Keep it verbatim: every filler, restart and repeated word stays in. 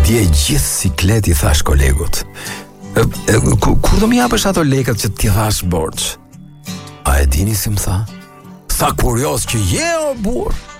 dje gjithë sikleti, thash kolegut. E, e, kur do më japësh ato lekët që ti thash borx? A e dini si më tha? Sa kurioz që je o burr.